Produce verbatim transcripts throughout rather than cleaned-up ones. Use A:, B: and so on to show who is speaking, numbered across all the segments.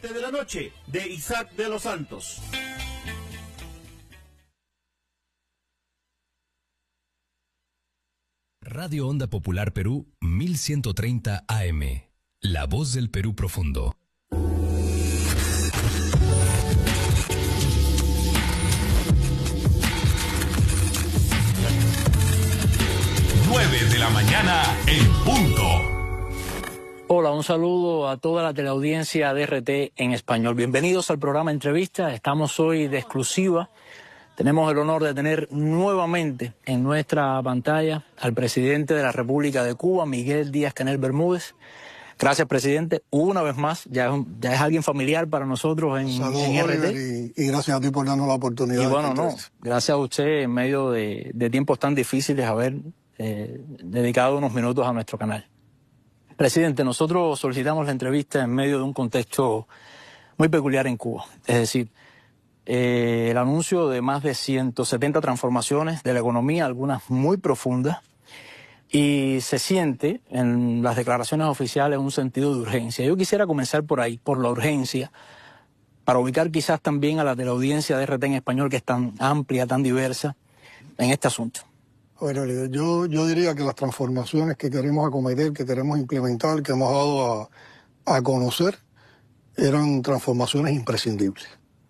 A: de la noche de Isaac de los Santos.
B: Radio Onda Popular Perú mil ciento treinta A M. La voz del Perú profundo.
C: nueve de la mañana en punto.
D: Hola, un saludo a toda la teleaudiencia de R T en español. Bienvenidos al programa Entrevista. Estamos hoy de exclusiva. Tenemos el honor de tener nuevamente en nuestra pantalla al presidente de la República de Cuba, Miguel Díaz-Canel Bermúdez. Gracias, presidente. Una vez más, ya es, un, ya es alguien familiar para nosotros en,
E: Saludos,
D: en R T.
E: Oliver, y, y gracias a ti por darnos la oportunidad.
D: Y bueno, no, gracias a usted en medio de, de tiempos tan difíciles haber eh, dedicado unos minutos a nuestro canal. Presidente, nosotros solicitamos la entrevista en medio de un contexto muy peculiar en Cuba. Es decir, eh, el anuncio de más de ciento setenta transformaciones de la economía, algunas muy profundas, y se siente en las declaraciones oficiales un sentido de urgencia. Yo quisiera comenzar por ahí, por la urgencia, para ubicar quizás también a la teleaudiencia de R T en español, que es tan amplia, tan diversa, en este asunto.
E: Bueno, yo, yo diría que las transformaciones que queremos acometer, que queremos implementar, que hemos dado a, a conocer, eran transformaciones imprescindibles.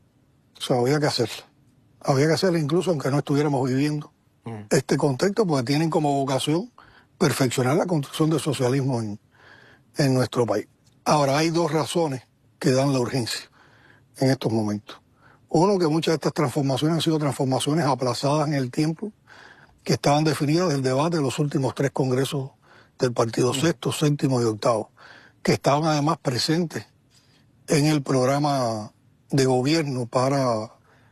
E: O sea, había que hacerlas. Había que hacerlas incluso aunque no estuviéramos viviendo mm. este contexto, porque tienen como vocación perfeccionar la construcción del socialismo en, en nuestro país. Ahora, hay dos razones que dan la urgencia en estos momentos. Uno, que muchas de estas transformaciones han sido transformaciones aplazadas en el tiempo, que estaban definidas del debate de los últimos tres congresos del Partido Sexto, Séptimo y Octavo, que estaban además presentes en el programa de gobierno para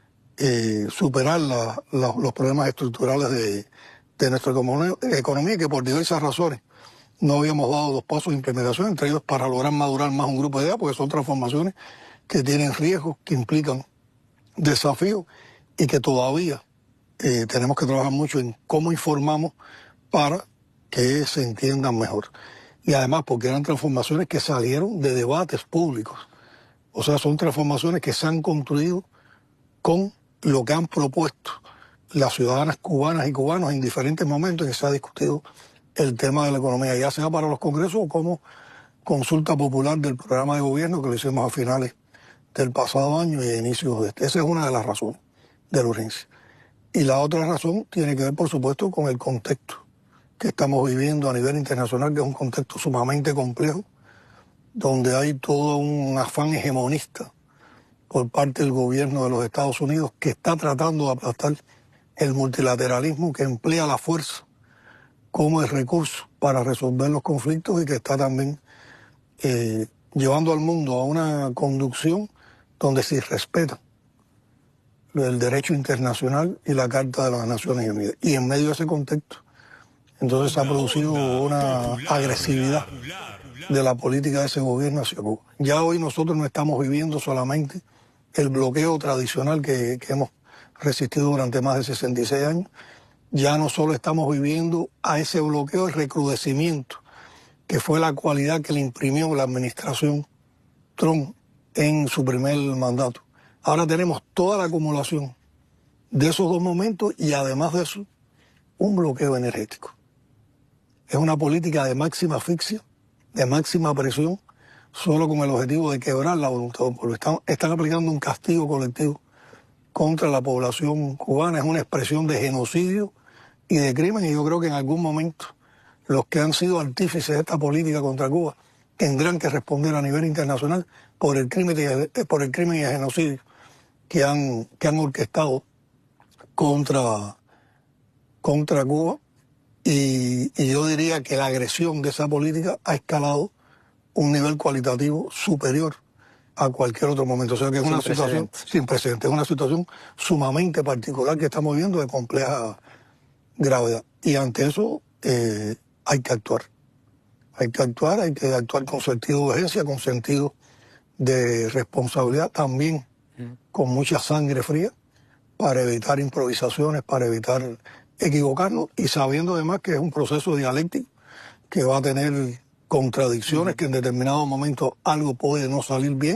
E: eh, superar la, la, los problemas estructurales de, de nuestra economía, que por diversas razones no habíamos dado dos pasos de implementación, entre ellos para lograr madurar más un grupo de ideas, porque son transformaciones que tienen riesgos, que implican desafíos y que todavía Eh, tenemos que trabajar mucho en cómo informamos para que se entiendan mejor. Y además porque eran transformaciones que salieron de debates públicos. O sea, son transformaciones que se han construido con lo que han propuesto las ciudadanas cubanas y cubanos en diferentes momentos en que se ha discutido el tema de la economía, ya sea para los congresos o como consulta popular del programa de gobierno que lo hicimos a finales del pasado año y a inicios de este. Esa es una de las razones de la urgencia. Y la otra razón tiene que ver, por supuesto, con el contexto que estamos viviendo a nivel internacional, que es un contexto sumamente complejo, donde hay todo un afán hegemonista por parte del gobierno de los Estados Unidos que está tratando de aplastar el multilateralismo, que emplea la fuerza como el recurso para resolver los conflictos y que está también eh, llevando al mundo a una conducción donde se respeta el derecho internacional y la Carta de las Naciones Unidas. Y en medio de ese contexto, entonces se ha producido una agresividad de la política de ese gobierno hacia Cuba. Ya hoy nosotros no estamos viviendo solamente el bloqueo tradicional que, que hemos resistido durante más de sesenta y seis años, ya no solo estamos viviendo a ese bloqueo el recrudecimiento, que fue la cualidad que le imprimió la administración Trump en su primer mandato. Ahora tenemos toda la acumulación de esos dos momentos y además de eso, un bloqueo energético. Es una política de máxima asfixia, de máxima presión, solo con el objetivo de quebrar la voluntad del pueblo. Están, están aplicando un castigo colectivo contra la población cubana. Es una expresión de genocidio y de crimen, y yo creo que en algún momento los que han sido artífices de esta política contra Cuba tendrán que responder a nivel internacional por el crimen y, por el crimen y el genocidio que han, que han orquestado contra, contra Cuba. Y, y yo diría que la agresión de esa política ha escalado un nivel cualitativo superior a cualquier otro momento. O sea que es una situación sin precedentes, es una situación sumamente particular que estamos viviendo de compleja gravedad. Y ante eso eh, hay que actuar. Hay que actuar, hay que actuar con sentido de urgencia, con sentido de responsabilidad, también con mucha sangre fría, para evitar improvisaciones, para evitar equivocarnos, y sabiendo además que es un proceso dialéctico que va a tener contradicciones, que en determinado momento algo puede no salir bien,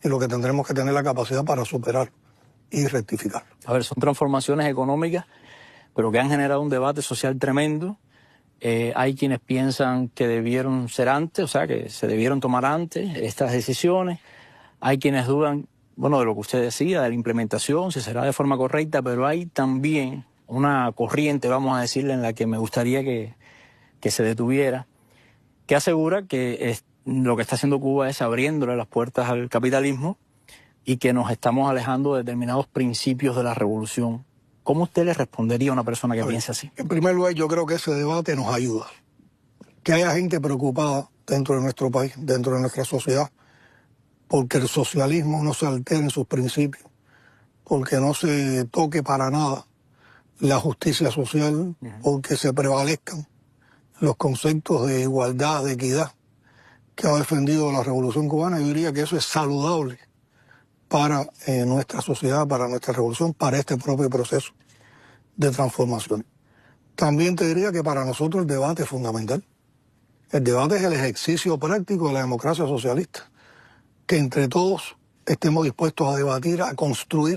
E: y lo que tendremos que tener la capacidad para superar y rectificar.
D: A ver, son transformaciones económicas, pero que han generado un debate social tremendo. Eh, hay quienes piensan que debieron ser antes, o sea, que se debieron tomar antes estas decisiones. Hay quienes dudan, bueno, de lo que usted decía, de la implementación, si será de forma correcta, pero hay también una corriente, vamos a decirle, en la que me gustaría que, que se detuviera, que asegura que es, lo que está haciendo Cuba es abriéndole las puertas al capitalismo y que nos estamos alejando de determinados principios de la revolución. ¿Cómo usted le respondería a una persona que piensa así?
E: En primer lugar, yo creo que ese debate nos ayuda. Que haya gente preocupada dentro de nuestro país, dentro de nuestra sociedad, porque el socialismo no se altere en sus principios, porque no se toque para nada la justicia social, porque se prevalezcan los conceptos de igualdad, de equidad que ha defendido la Revolución Cubana. Yo diría que eso es saludable para eh, nuestra sociedad, para nuestra revolución, para este propio proceso de transformación. También te diría que para nosotros el debate es fundamental. El debate es el ejercicio práctico de la democracia socialista, que entre todos estemos dispuestos a debatir, a construir,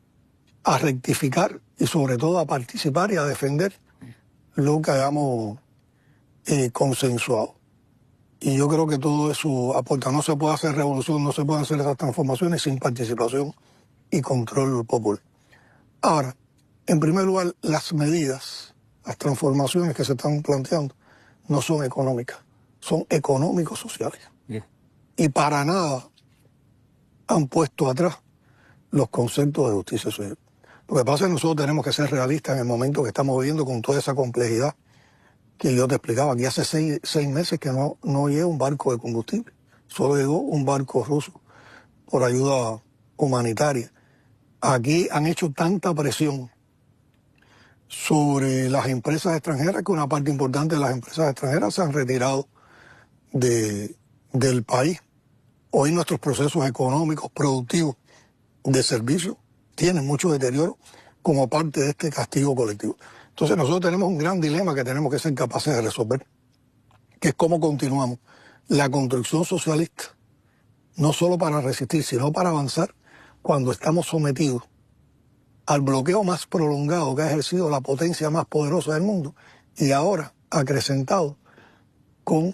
E: a rectificar y sobre todo a participar y a defender lo que hayamos eh, consensuado. Y yo creo que todo eso aporta. No se puede hacer revolución, no se pueden hacer esas transformaciones sin participación y control popular. Ahora, en primer lugar, las medidas, las transformaciones que se están planteando no son económicas, son económicos sociales. Bien. Y para nada han puesto atrás los conceptos de justicia social. Lo que pasa es que nosotros tenemos que ser realistas en el momento que estamos viviendo con toda esa complejidad que yo te explicaba. Aquí hace seis, seis meses que no, no llega un barco de combustible. Solo llegó un barco ruso por ayuda humanitaria. Aquí han hecho tanta presión sobre las empresas extranjeras que una parte importante de las empresas extranjeras se han retirado de, del país. Hoy nuestros procesos económicos, productivos, de servicio, tienen mucho deterioro como parte de este castigo colectivo. Entonces nosotros tenemos un gran dilema que tenemos que ser capaces de resolver, que es cómo continuamos la construcción socialista, no solo para resistir, sino para avanzar cuando estamos sometidos al bloqueo más prolongado que ha ejercido la potencia más poderosa del mundo y ahora acrecentado con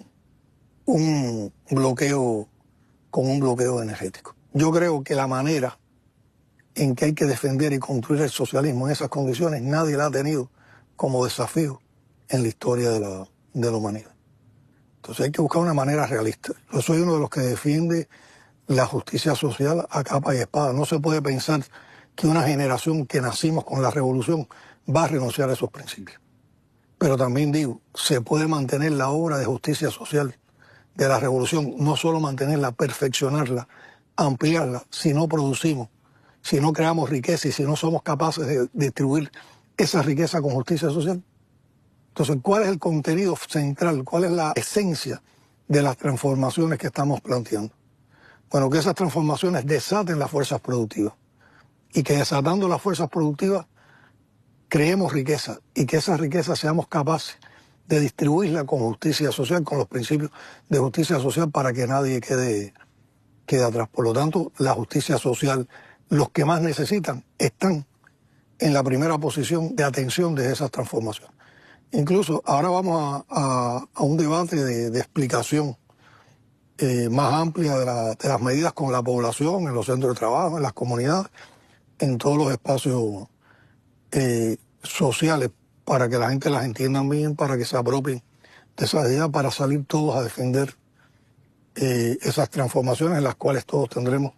E: un bloqueo, con un bloqueo energético. Yo creo que la manera en que hay que defender y construir el socialismo en esas condiciones nadie la ha tenido como desafío en la historia de la, de la humanidad. Entonces hay que buscar una manera realista. Yo soy uno de los que defiende la justicia social a capa y espada. No se puede pensar que una generación que nacimos con la revolución va a renunciar a esos principios. Pero también digo, se puede mantener la obra de justicia social de la revolución, no solo mantenerla, perfeccionarla, ampliarla, si no producimos, si no creamos riqueza y si no somos capaces de distribuir esa riqueza con justicia social. Entonces, ¿cuál es el contenido central? ¿Cuál es la esencia de las transformaciones que estamos planteando? Bueno, que esas transformaciones desaten las fuerzas productivas y que desatando las fuerzas productivas creemos riqueza y que esa riqueza seamos capaces de distribuirla con justicia social, con los principios de justicia social para que nadie quede, quede atrás. Por lo tanto, la justicia social, los que más necesitan, están en la primera posición de atención de esas transformaciones. Incluso ahora vamos a, a, a un debate de, de explicación eh, más amplia de, la, de las medidas con la población, en los centros de trabajo, en las comunidades, en todos los espacios eh, sociales, para que la gente las entienda bien, para que se apropien de esas ideas, para salir todos a defender eh, esas transformaciones en las cuales todos tendremos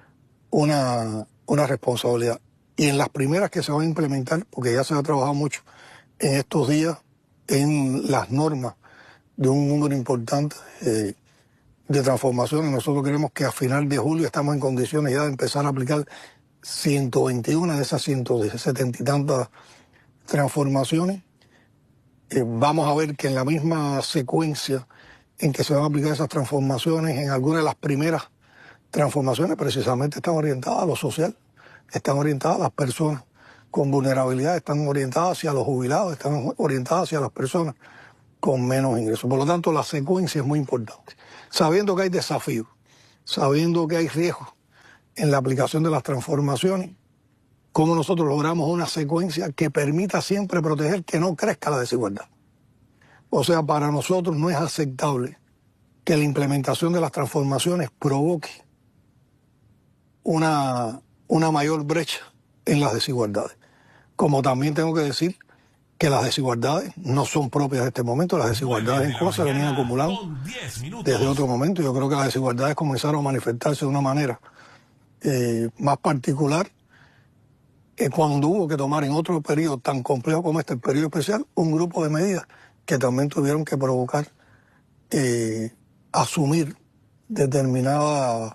E: una, una responsabilidad. Y en las primeras que se van a implementar, porque ya se ha trabajado mucho en estos días en las normas de un número importante eh, de transformaciones, nosotros queremos que a final de julio estamos en condiciones ya de empezar a aplicar ciento veintiuna de esas ciento setenta y tantas transformaciones. Eh, vamos a ver que en la misma secuencia en que se van a aplicar esas transformaciones, en algunas de las primeras transformaciones precisamente están orientadas a lo social, están orientadas a las personas con vulnerabilidad, están orientadas hacia los jubilados, están orientadas hacia las personas con menos ingresos. Por lo tanto, la secuencia es muy importante. Sabiendo que hay desafíos, sabiendo que hay riesgos en la aplicación de las transformaciones, cómo nosotros logramos una secuencia que permita siempre proteger que no crezca la desigualdad. O sea, para nosotros no es aceptable que la implementación de las transformaciones provoque una, una mayor brecha en las desigualdades. Como también tengo que decir que las desigualdades no son propias de este momento, las desigualdades en Cuba se venían acumulando desde otro momento. Yo creo que las desigualdades comenzaron a manifestarse de una manera eh, más particular eh, cuando hubo que tomar en otro periodo tan complejo como este, el periodo especial, un grupo de medidas que también tuvieron que provocar eh, asumir determinadas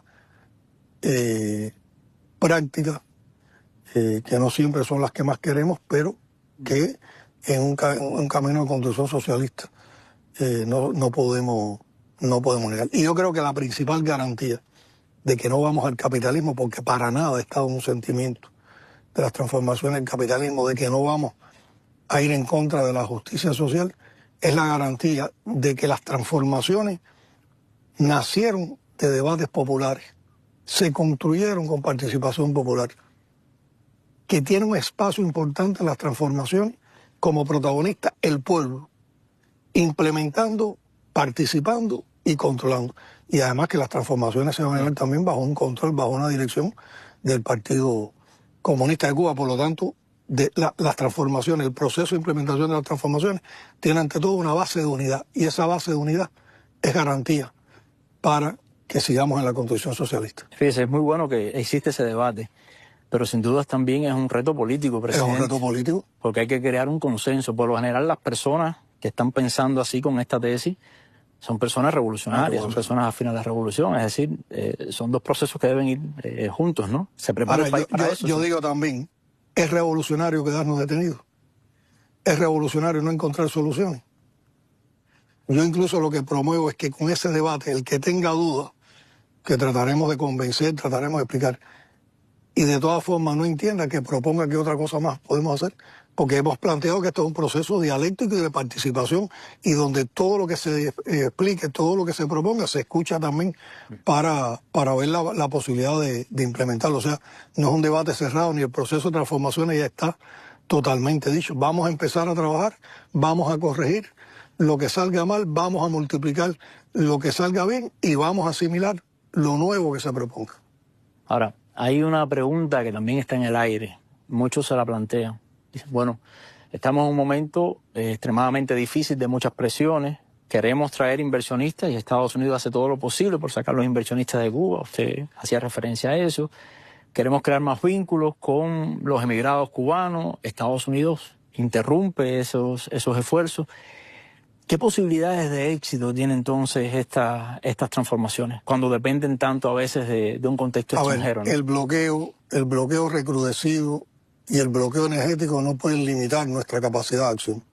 E: eh, prácticas eh, que no siempre son las que más queremos, pero que en un, ca un camino de construcción socialista eh, no, no, podemos, no podemos negar. Y yo creo que la principal garantía de que no vamos al capitalismo, porque para nada he estado en un sentimiento de las transformaciones del capitalismo, de que no vamos a ir en contra de la justicia social, es la garantía de que las transformaciones nacieron de debates populares, se construyeron con participación popular, que tiene un espacio importante en las transformaciones como protagonista el pueblo, implementando, participando y controlando. Y además que las transformaciones se van a ver también bajo un control, bajo una dirección del Partido Comunista de Cuba. Por lo tanto, de la, las transformaciones, el proceso de implementación de las transformaciones tiene ante todo una base de unidad, y esa base de unidad es garantía para que sigamos en la construcción socialista.
D: Fíjese, es muy bueno que existe ese debate, pero sin dudas también es un reto político, presidente.
E: Es un reto político.
D: Porque hay que crear un consenso. Por lo general, las personas que están pensando así con esta tesis son personas revolucionarias, son personas afines a la revolución. Es decir, eh, son dos procesos que deben ir eh, juntos, ¿no? Se prepara el país para eso.
E: Yo digo también, es revolucionario quedarnos detenidos. Es revolucionario no encontrar soluciones. Yo incluso lo que promuevo es que con ese debate, el que tenga dudas, que trataremos de convencer, trataremos de explicar, y de todas formas no entienda, que proponga qué otra cosa más podemos hacer, porque hemos planteado que esto es un proceso dialéctico y de participación, y donde todo lo que se eh, explique, todo lo que se proponga, se escucha también para, para ver la, la posibilidad de, de implementarlo. O sea, no es un debate cerrado, ni el proceso de transformaciones ya está totalmente dicho. Vamos a empezar a trabajar, vamos a corregir lo que salga mal, vamos a multiplicar lo que salga bien y vamos a asimilar lo nuevo que se proponga.
D: Ahora, hay una pregunta que también está en el aire, muchos se la plantean. Dicen, bueno, estamos en un momento eh, extremadamente difícil, de muchas presiones, queremos traer inversionistas y Estados Unidos hace todo lo posible por sacar los inversionistas de Cuba, usted hacía referencia a eso, queremos crear más vínculos con los emigrados cubanos, Estados Unidos interrumpe esos, esos esfuerzos. ¿Qué posibilidades de éxito tienen entonces esta, estas transformaciones cuando dependen tanto a veces de, de un contexto extranjero?
E: A ver,
D: ¿no?
E: el bloqueo, el bloqueo recrudecido y el bloqueo energético no pueden limitar nuestra capacidad de acción.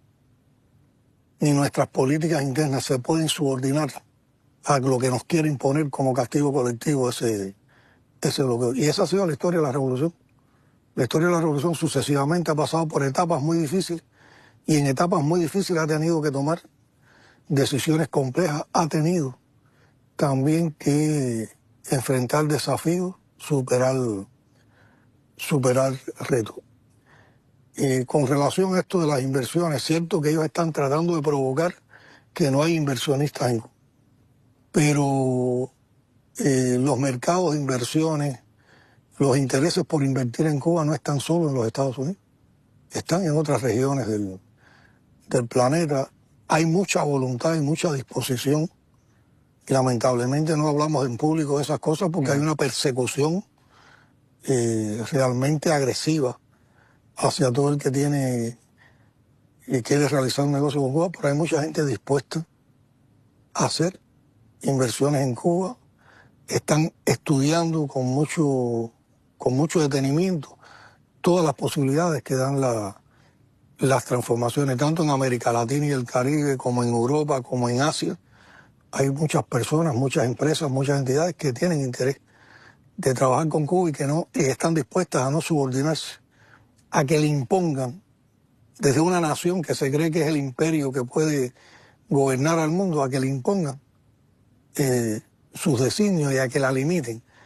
E: Ni nuestras políticas internas se pueden subordinar a lo que nos quiere imponer como castigo colectivo ese, ese bloqueo. Y esa ha sido la historia de la revolución. La historia de la revolución sucesivamente ha pasado por etapas muy difíciles, y en etapas muy difíciles ha tenido que tomar decisiones complejas, ha tenido también que enfrentar desafíos, superar, superar retos. Y con relación a esto de las inversiones, es cierto que ellos están tratando de provocar que no hay inversionistas en Cuba, pero eh, los mercados de inversiones, los intereses por invertir en Cuba no están solo en los Estados Unidos, están en otras regiones del, del planeta. Hay mucha voluntad y mucha disposición, y lamentablemente no hablamos en público de esas cosas porque no. hay una persecución eh, realmente agresiva hacia todo el que tiene y quiere realizar un negocio con Cuba, pero hay mucha gente dispuesta a hacer inversiones en Cuba, están estudiando con mucho, con mucho detenimiento todas las posibilidades que dan la las transformaciones, tanto en América Latina y el Caribe, como en Europa, como en Asia. Hay muchas personas, muchas empresas, muchas entidades que tienen interés de trabajar con Cuba y que no, y están dispuestas a no subordinarse, a que le impongan, desde una nación que se cree que es el imperio que puede gobernar al mundo, a que le impongan eh, sus designios y a que la limiten.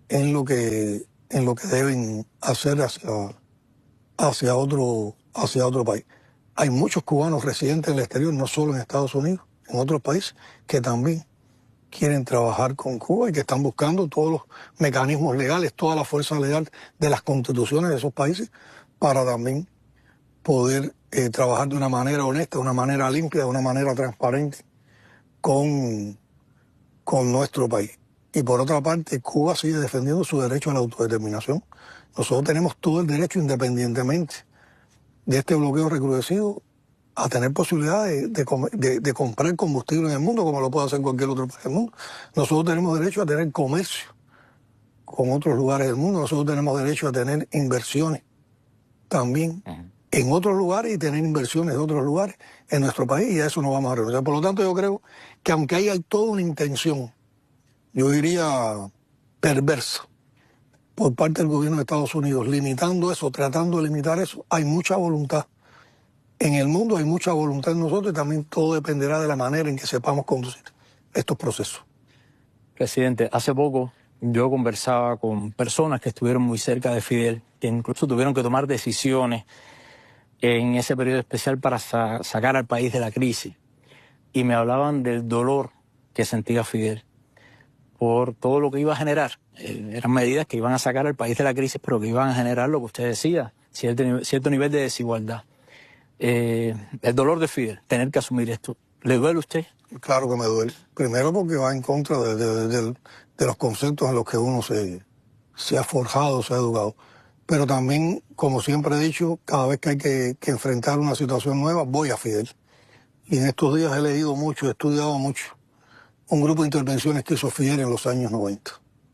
E: en lo que, en lo que deben hacer hacia, hacia, otro, hacia otro país. Hay muchos cubanos residentes en el exterior, no solo en Estados Unidos, en otros países, que también quieren trabajar con Cuba y que están buscando todos los mecanismos legales, toda la fuerza legal de las constituciones de esos países para también poder eh, trabajar de una manera honesta, de una manera limpia, de una manera transparente con, con nuestro país. Y por otra parte, Cuba sigue defendiendo su derecho a la autodeterminación. Nosotros tenemos todo el derecho, independientemente de este bloqueo recrudecido, a tener posibilidad de, de, de, de comprar combustible en el mundo, como lo puede hacer cualquier otro país del mundo. Nosotros tenemos derecho a tener comercio con otros lugares del mundo. Nosotros tenemos derecho a tener inversiones también uh-huh. en otros lugares y tener inversiones de otros lugares en nuestro país, y a eso no vamos a renunciar. Por lo tanto, yo creo que aunque haya toda una intención, yo diría perversa, por parte del gobierno de Estados Unidos, limitando eso, tratando de limitar eso, hay mucha voluntad. En el mundo hay mucha voluntad en nosotros y también todo dependerá de la manera en que sepamos conducir estos procesos.
D: Presidente, hace poco yo conversaba con personas que estuvieron muy cerca de Fidel, que incluso tuvieron que tomar decisiones en ese periodo especial para sa- sacar al país de la crisis. Y me hablaban del dolor que sentía Fidel por todo lo que iba a generar. Eh, eran medidas que iban a sacar al país de la crisis, pero que iban a generar lo que usted decía, cierto, cierto nivel de desigualdad. Eh, el dolor de Fidel, tener que asumir esto, ¿le duele a usted?
E: Claro que me duele. Primero porque va en contra de, de, de, de los conceptos en los que uno se, se ha forjado, se ha educado. Pero también, como siempre he dicho, cada vez que hay que, que enfrentar una situación nueva, voy a Fidel. Y en estos días he leído mucho, he estudiado mucho un grupo de intervenciones que hizo Fidel en los años noventa.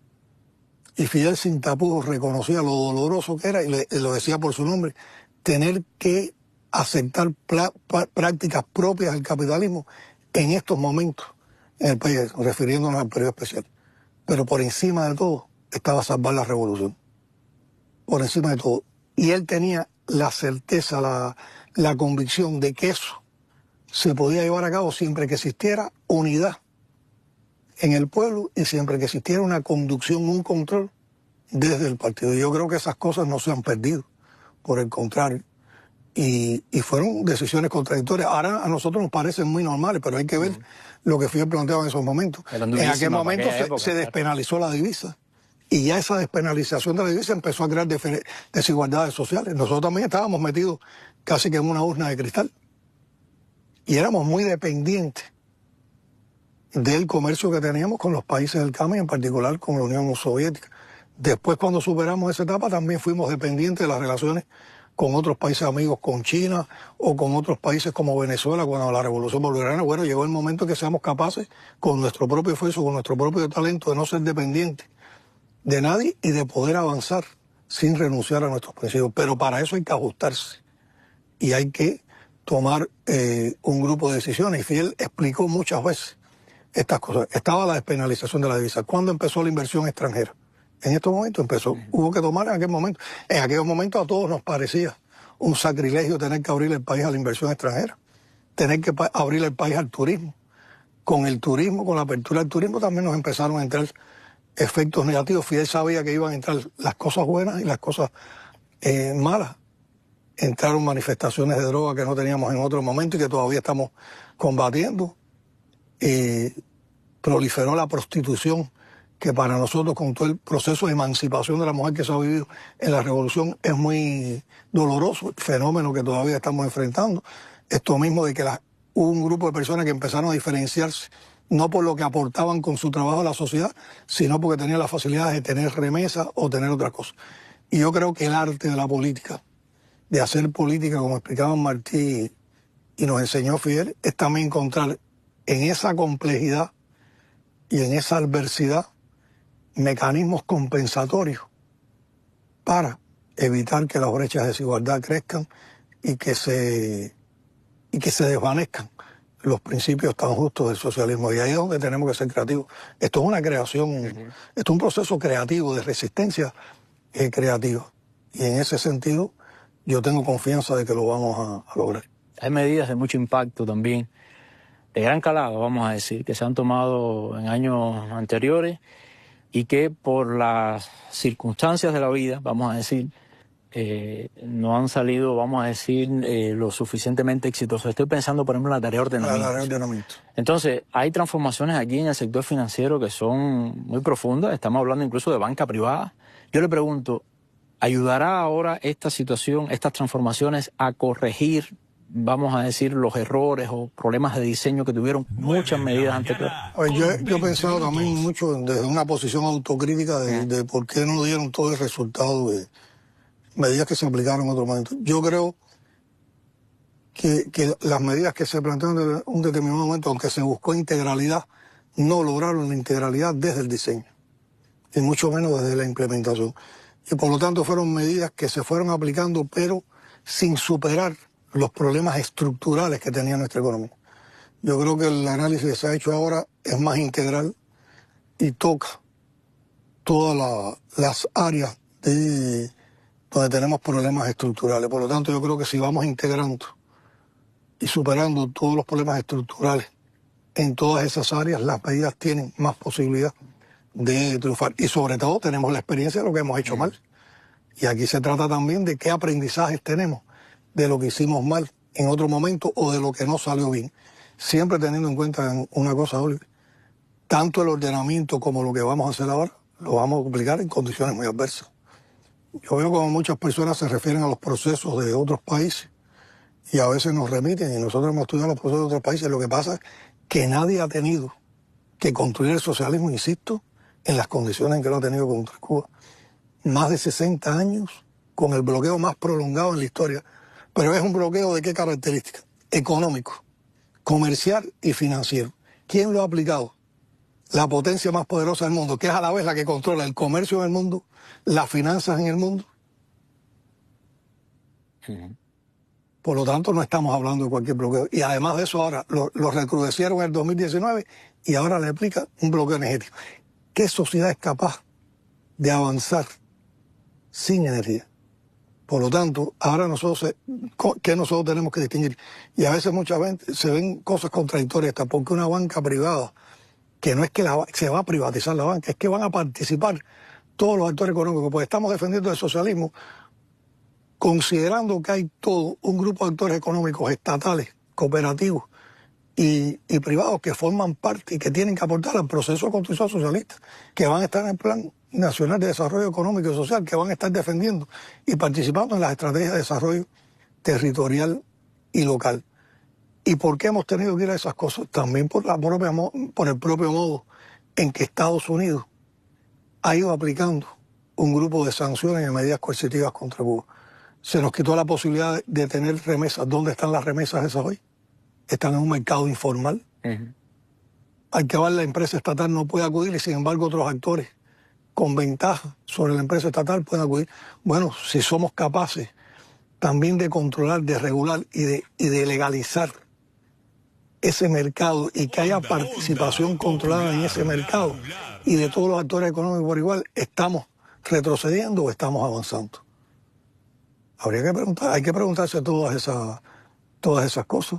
E: Y Fidel sin tapujos reconocía lo doloroso que era, y le, lo decía por su nombre, tener que aceptar pla, pla, prácticas propias del capitalismo en estos momentos en el país, refiriéndonos al periodo especial. Pero por encima de todo estaba salvar la revolución. Por encima de todo. Y él tenía la certeza, la, la convicción de que eso se podía llevar a cabo siempre que existiera unidad en el pueblo y siempre que existiera una conducción, un control desde el partido. Y yo creo que esas cosas no se han perdido, por el contrario. Y, y fueron decisiones contradictorias. Ahora a nosotros nos parecen muy normales, pero hay que ver uh-huh. lo que Fidel planteaba en esos momentos. En aquel momento se, época, se despenalizó claro. la divisa. Y ya esa despenalización de la divisa empezó a crear desigualdades sociales. Nosotros también estábamos metidos casi que en una urna de cristal. Y éramos muy dependientes del comercio que teníamos con los países del C A M y en particular con la Unión Soviética. Después, cuando superamos esa etapa, también fuimos dependientes de las relaciones con otros países amigos, con China o con otros países como Venezuela, cuando la Revolución Bolivariana. Bueno, llegó el momento que seamos capaces, con nuestro propio esfuerzo, con nuestro propio talento, de no ser dependientes de nadie y de poder avanzar sin renunciar a nuestros principios. Pero para eso hay que ajustarse y hay que tomar eh, un grupo de decisiones. Y Fidel explicó muchas veces estas cosas. Estaba la despenalización de la divisa. ¿Cuándo empezó la inversión extranjera? En estos momentos empezó. Hubo que tomar en aquel momento. En aquel momento a todos nos parecía un sacrilegio tener que abrir el país a la inversión extranjera, tener que abrir el país al turismo. Con el turismo, con la apertura del turismo, también nos empezaron a entrar efectos negativos. Fidel sabía que iban a entrar las cosas buenas y las cosas eh, malas. Entraron manifestaciones de droga que no teníamos en otro momento y que todavía estamos combatiendo. Eh, proliferó la prostitución, que para nosotros, con todo el proceso de emancipación de la mujer que se ha vivido en la revolución, es muy doloroso, el fenómeno que todavía estamos enfrentando. Esto mismo de que la, hubo un grupo de personas que empezaron a diferenciarse, no por lo que aportaban con su trabajo a la sociedad, sino porque tenían la facilidad de tener remesas o tener otras cosas. Y yo creo que el arte de la política, de hacer política, como explicaban Martí y nos enseñó Fidel, es también encontrar en esa complejidad y en esa adversidad mecanismos compensatorios para evitar que las brechas de desigualdad crezcan y que se, y que se desvanezcan los principios tan justos del socialismo. Y ahí es donde tenemos que ser creativos. Esto es una creación, uh-huh. esto es un proceso creativo, de resistencia eh, creativa. Y en ese sentido yo tengo confianza de que lo vamos a, a lograr.
D: Hay medidas de mucho impacto también, de gran calado, vamos a decir, que se han tomado en años anteriores y que por las circunstancias de la vida, vamos a decir, eh, no han salido, vamos a decir, eh, lo suficientemente exitosos. Estoy pensando, por ejemplo, en la tarea de ordenamiento.
E: La tarea de ordenamiento.
D: Entonces, hay transformaciones aquí en el sector financiero que son muy profundas. Estamos hablando incluso de banca privada. Yo le pregunto, ¿ayudará ahora esta situación, estas transformaciones, a corregir, vamos a decir, los errores o problemas de diseño que tuvieron muchas medidas anteriores?
E: Yo, yo he pensado también mucho desde una posición autocrítica de, de por qué no dieron todo el resultado de medidas que se aplicaron en otro momento. Yo creo que, que las medidas que se plantearon en un determinado momento, aunque se buscó integralidad, no lograron la integralidad desde el diseño, y mucho menos desde la implementación. Y por lo tanto fueron medidas que se fueron aplicando, pero sin superar los problemas estructurales que tenía nuestra economía. Yo creo que el análisis que se ha hecho ahora es más integral y toca todas la, las áreas de, donde tenemos problemas estructurales. Por lo tanto, yo creo que si vamos integrando y superando todos los problemas estructurales en todas esas áreas, las medidas tienen más posibilidad de triunfar. Y sobre todo tenemos la experiencia de lo que hemos hecho mal. Y aquí se trata también de qué aprendizajes tenemos de lo que hicimos mal en otro momento o de lo que no salió bien. Siempre teniendo en cuenta una cosa, Oliver, tanto el ordenamiento como lo que vamos a hacer ahora, lo vamos a aplicar en condiciones muy adversas. Yo veo como muchas personas se refieren a los procesos de otros países y a veces nos remiten, y nosotros hemos estudiado los procesos de otros países. Lo que pasa es que nadie ha tenido que construir el socialismo, insisto, en las condiciones en que lo ha tenido contra Cuba. Más de sesenta años con el bloqueo más prolongado en la historia. Pero es un bloqueo de qué características: económico, comercial y financiero. ¿Quién lo ha aplicado? La potencia más poderosa del mundo, que es a la vez la que controla el comercio en el mundo, las finanzas en el mundo. Uh-huh. Por lo tanto, no estamos hablando de cualquier bloqueo. Y además de eso, ahora lo, lo recrudecieron en el dos mil diecinueve y ahora le aplica un bloqueo energético. ¿Qué sociedad es capaz de avanzar sin energía? Por lo tanto, ahora nosotros, ¿qué nosotros tenemos que distinguir? Y a veces muchas veces se ven cosas contradictorias, porque una banca privada, que no es que la, se va a privatizar la banca, es que van a participar todos los actores económicos, porque estamos defendiendo el socialismo, considerando que hay todo un grupo de actores económicos estatales, cooperativos y, y privados que forman parte y que tienen que aportar al proceso de construcción socialista, que van a estar en el Plan Nacional de Desarrollo Económico y Social, que van a estar defendiendo y participando en las estrategias de desarrollo territorial y local. ¿Y por qué hemos tenido que ir a esas cosas? También por, la propia, por el propio modo en que Estados Unidos ha ido aplicando un grupo de sanciones y medidas coercitivas contra Cuba. Se nos quitó la posibilidad de, de tener remesas. ¿Dónde están las remesas esas hoy? Están en un mercado informal. Uh-huh. Al que va la empresa estatal no puede acudir, y sin embargo otros actores con ventaja sobre la empresa estatal pueden acudir. Bueno, si somos capaces también de controlar, de regular y de, y de legalizar ese mercado, y que haya participación controlada en ese mercado y de todos los actores económicos por igual, ¿estamos retrocediendo o estamos avanzando? Habría que preguntar, hay que preguntarse todas esas, todas esas cosas.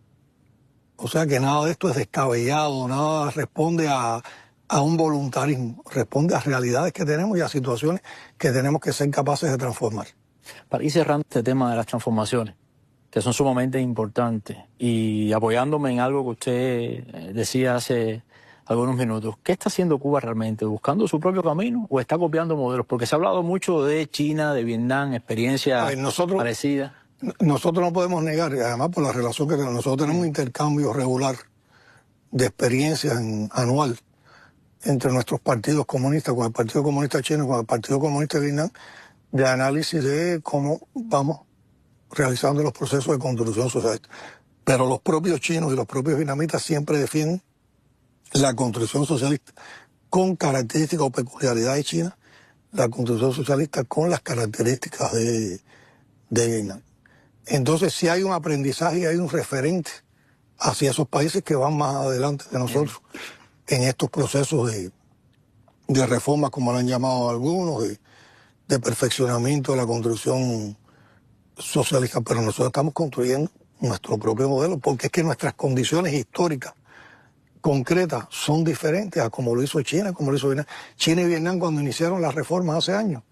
E: O sea que nada de esto es descabellado, nada responde a, a un voluntarismo, responde a realidades que tenemos y a situaciones que tenemos que ser capaces de transformar.
D: Para ir cerrando este tema de las transformaciones, que son sumamente importantes, y apoyándome en algo que usted decía hace algunos minutos, ¿qué está haciendo Cuba realmente? ¿Buscando su propio camino o está copiando modelos? Porque se ha hablado mucho de China, de Vietnam, experiencias parecidas.
E: Nosotros no podemos negar, y además por la relación que tenemos, nosotros tenemos un intercambio regular de experiencias en, anual entre nuestros partidos comunistas, con el Partido Comunista Chino y con el Partido Comunista de Vietnam, de análisis de cómo vamos realizando los procesos de construcción socialista. Pero los propios chinos y los propios vietnamitas siempre defienden la construcción socialista con características o peculiaridades de China, la construcción socialista con las características de, de Vietnam. Entonces sí hay un aprendizaje y hay un referente hacia esos países que van más adelante de nosotros en estos procesos de, de reforma, como lo han llamado algunos, de, de perfeccionamiento de la construcción socialista. Pero nosotros estamos construyendo nuestro propio modelo, porque es que nuestras condiciones históricas concretas son diferentes a como lo hizo China, como lo hizo Vietnam. China y Vietnam cuando iniciaron las reformas hace años,